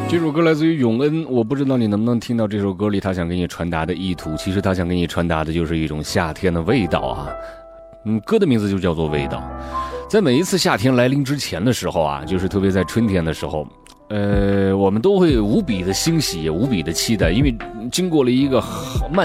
这首歌来自于永恩，我不知道你能不能听到这首歌里他想给你传达的意图。其实他想给你传达的就是一种夏天的味道啊。歌的名字就叫做味道。在每一次夏天来临之前的时候啊，就是特别在春天的时候，我们都会无比的欣喜，也无比的期待，因为经过了一个漫